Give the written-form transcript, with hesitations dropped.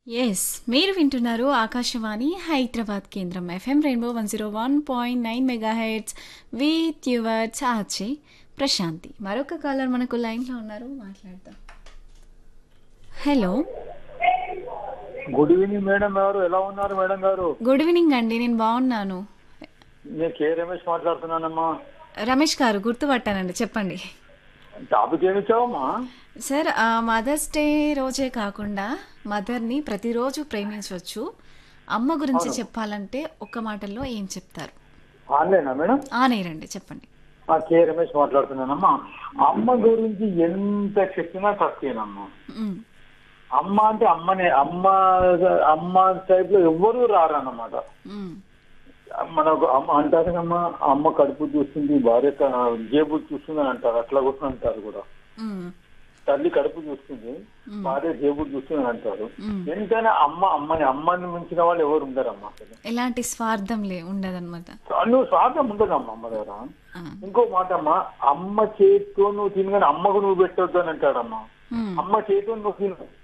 Yes మీరు వింటున్నారు ఆకాశవాణి హైదరాబాద్ కేంద్రం FM rainbow 101.9 megahertz with your చాచి ప్రశాంతి. మరొక కాలర్ మనకు లైన్లో ఉన్నారు, మాట్లాడదాం. హలో, గుడ్ ఈవినింగ్ మేడం గారు, ఎలా ఉన్నారు మేడం గారు? గుడ్ ఈవినింగ్ అండి, నేను బాగున్నాను. నేను కే రమేష్ మాట్లాడుతున్నానమ్మా. రమేష్ గారు గుర్తుపట్టానండి, చెప్పండి. టాపిక్ ఏమి ఇచ్చావమ్మా? సార్, మదర్స్ డే రోజే కాకుండా మదర్ని ప్రతిరోజు ప్రేమించవచ్చు. అమ్మ గురించి అవును. చెప్పాలంటే ఒక్క మాటల్లో ఏం చెప్తారు? ఆన్లైనా మేడం? ఆనేరండి, చెప్పండి. కే రమేష్ మాట్లాడుతున్నానమ్మా. అమ్మ గురించి ఎంత చెప్పినా తక్కువేనమ్మా. మ్, అమ్మ అంటే అమ్మనే, అమ్మ అమ్మ టైప్ లో ఎవ్వరూ రారన్నమాట. మ్, మనకు అమ్మ అంటారు కమ్మా, అమ్మ కడుపు చూస్తుంది, భార్య జేబు చూస్తుంది అని అంటారు. అట్లా కూడా అంటారు కూడా. మ్, తల్లి కడుపు చూస్తుంది, భార్య జేబుడు చూస్తుంది అని అంటారు. ఎంతైనా అమ్మ అమ్మని, అమ్మని మించిన వాళ్ళు ఎవరు ఉండరమ్మా అసలు. ఎలాంటి స్వార్థం ఉండదన్నమాట. నువ్వు స్వార్థం ఉండదమ్మా అమ్మ దగ్గర. ఆ, ఇంకో మాట అమ్మా, అమ్మ చేతితో నువ్వు తినగానే అమ్మకు నువ్వు పెట్టొద్దు అని అంటాడమ్మా. మ్, అమ్మ చేతితో నువ్వు తిను,